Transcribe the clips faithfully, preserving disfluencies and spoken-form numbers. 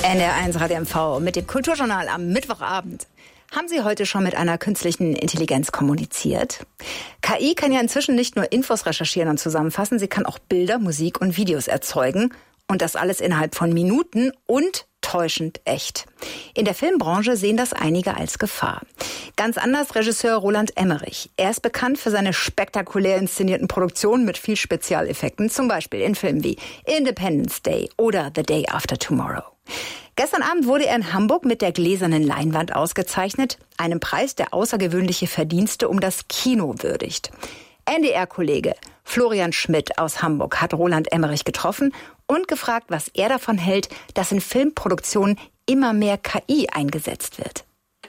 N D R eins Radio M V mit dem Kulturjournal am Mittwochabend. Haben Sie heute schon mit einer künstlichen Intelligenz kommuniziert? K I kann ja inzwischen nicht nur Infos recherchieren und zusammenfassen, sie kann auch Bilder, Musik und Videos erzeugen. Und das alles innerhalb von Minuten und täuschend echt. In der Filmbranche sehen das einige als Gefahr. Ganz anders Regisseur Roland Emmerich. Er ist bekannt für seine spektakulär inszenierten Produktionen mit viel Spezialeffekten, zum Beispiel in Filmen wie Independence Day oder The Day After Tomorrow. Gestern Abend wurde er in Hamburg mit der Gläsernen Leinwand ausgezeichnet, einem Preis, der außergewöhnliche Verdienste um das Kino würdigt. N D R-Kollege Florian Schmidt aus Hamburg hat Roland Emmerich getroffen und gefragt, was er davon hält, dass in Filmproduktionen immer mehr K I eingesetzt wird.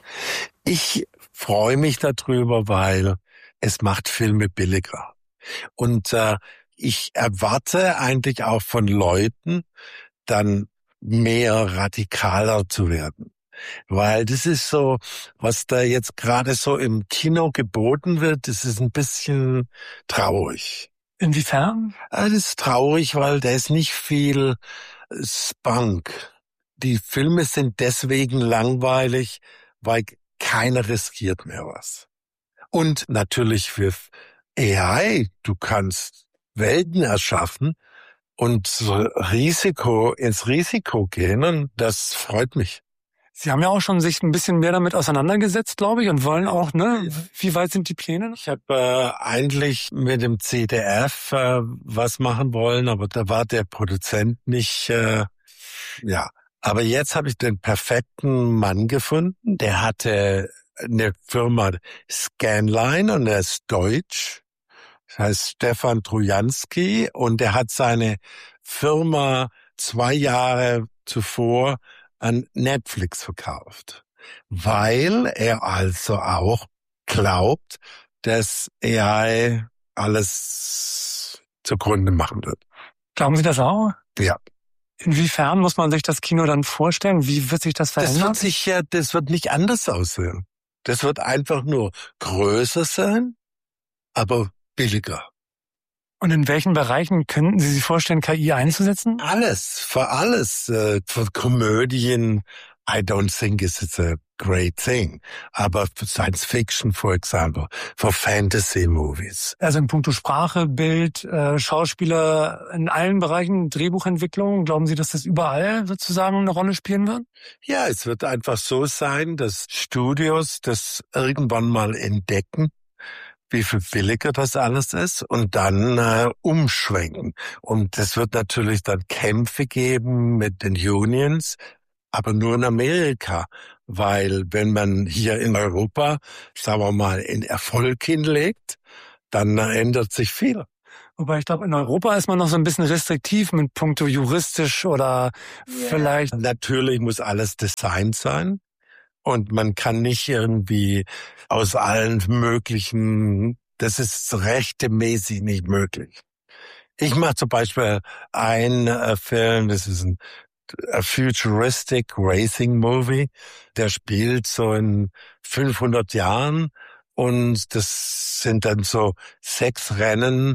Ich freue mich darüber, weil es macht Filme billiger. Und äh, ich erwarte eigentlich auch von Leuten, dann mehr radikaler zu werden. Weil das ist so, was da jetzt gerade so im Kino geboten wird, das ist ein bisschen traurig. Inwiefern? Das ist traurig, weil da ist nicht viel Spunk. Die Filme sind deswegen langweilig, weil keiner riskiert mehr was. Und natürlich für A I, du kannst Welten erschaffen und Risiko ins Risiko gehen, und das freut mich. Sie haben ja auch schon sich ein bisschen mehr damit auseinandergesetzt, glaube ich, und wollen auch, ne? Wie weit sind die Pläne? Ich habe äh, eigentlich mit dem C D F äh, was machen wollen, aber da war der Produzent nicht, äh, ja. Aber jetzt habe ich den perfekten Mann gefunden. Der hatte eine Firma Scanline und er ist deutsch. Das heißt Stefan Trojanski, und der hat seine Firma zwei Jahre zuvor an Netflix verkauft, weil er also auch glaubt, dass A I alles zugrunde machen wird. Glauben Sie das auch? Ja. Inwiefern muss man sich das Kino dann vorstellen? Wie wird sich das verändern? Das wird sich ja, das wird nicht anders aussehen. Das wird einfach nur größer sein, aber billiger. Und in welchen Bereichen könnten Sie sich vorstellen, K I einzusetzen? Alles, für alles. Äh, für Komödien, I don't think it's a great thing. Aber für Science Fiction, for example, für Fantasy Movies. Also in puncto Sprache, Bild, äh, Schauspieler, in allen Bereichen, Drehbuchentwicklung, glauben Sie, dass das überall sozusagen eine Rolle spielen wird? Ja, es wird einfach so sein, dass Studios das irgendwann mal entdecken, wie viel billiger das alles ist, und dann äh, umschwenken. Und es wird natürlich dann Kämpfe geben mit den Unions, aber nur in Amerika. Weil wenn man hier in Europa, sagen wir mal, in Erfolg hinlegt, dann äh, ändert sich viel. Wobei ich glaube, in Europa ist man noch so ein bisschen restriktiv mit puncto juristisch oder yeah. vielleicht... Natürlich muss alles Design sein. Und man kann nicht irgendwie aus allen möglichen, das ist rechtemäßig nicht möglich. Ich mache zum Beispiel einen äh, Film, das ist ein a futuristic racing movie, der spielt so in fünfhundert Jahren, und das sind dann so sechs Rennen,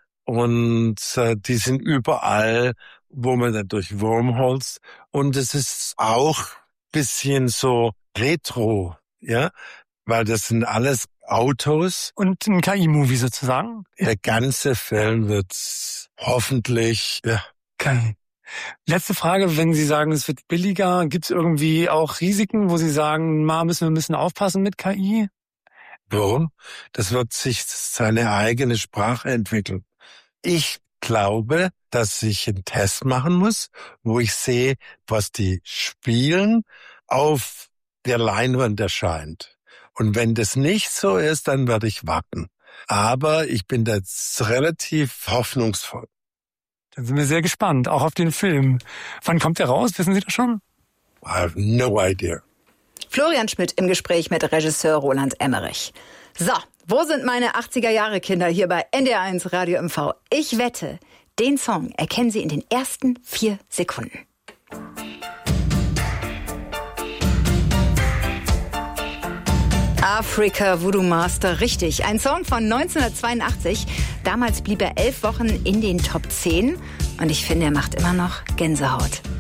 und äh, die sind überall, wo man dann durch Wormholes, und es ist auch bisschen so Retro, ja, weil das sind alles Autos. Und ein K I-Movie sozusagen? Der ganze Film wird hoffentlich, ja. Okay. Letzte Frage, wenn Sie sagen, es wird billiger, gibt es irgendwie auch Risiken, wo Sie sagen, ma, müssen wir ein bisschen aufpassen mit K I? Warum? Das wird sich seine eigene Sprache entwickeln. Ich glaube, dass ich einen Test machen muss, wo ich sehe, was die spielen auf der Leinwand erscheint. Und wenn das nicht so ist, dann werde ich warten. Aber ich bin jetzt relativ hoffnungsvoll. Dann sind wir sehr gespannt, auch auf den Film. Wann kommt der raus? Wissen Sie das schon? I have no idea. Florian Schmidt im Gespräch mit Regisseur Roland Emmerich. So, wo sind meine achtziger-Jahre-Kinder hier bei N D R eins Radio M V? Ich wette, den Song erkennen Sie in den ersten vier Sekunden. Africa Voodoo Master, richtig. Ein Song von neunzehnhundertzweiundachtzig. Damals blieb er elf Wochen in den Top zehn. Und ich finde, er macht immer noch Gänsehaut.